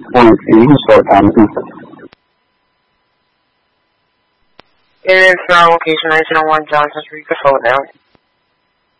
Morning to you. Short time. It is our location 1901 Johnson Street, the phone now.